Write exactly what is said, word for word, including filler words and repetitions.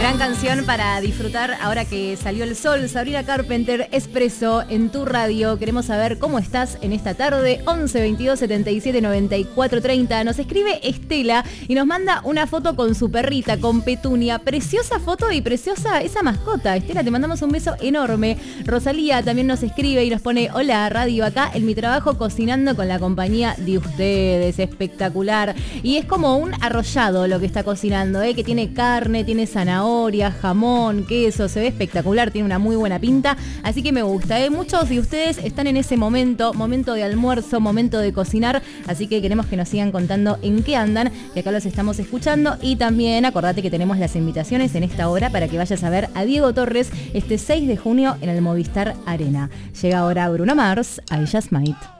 Gran canción para disfrutar ahora que salió el sol. Sabrina Carpenter, Espresso en tu radio. Queremos saber cómo estás en esta tarde. once veintidós setenta y siete noventa y cuatro treinta. Nos escribe Estela y nos manda una foto con su perrita, con Petunia. Preciosa foto y preciosa esa mascota. Estela, te mandamos un beso enorme. Rosalía también nos escribe y nos pone: hola, radio acá en mi trabajo cocinando con la compañía de ustedes. Espectacular. Y es como un arrollado lo que está cocinando, ¿eh? Que tiene carne, tiene zanahoria, jamón, queso, se ve espectacular, tiene una muy buena pinta, así que me gusta, ¿eh? Muchos de ustedes están en ese momento, momento de almuerzo, momento de cocinar, así que queremos que nos sigan contando en qué andan, que acá los estamos escuchando, y también acordate que tenemos las invitaciones en esta hora para que vayas a ver a Diego Torres este seis de junio en el Movistar Arena. Llega ahora Bruno Mars, I Just Might.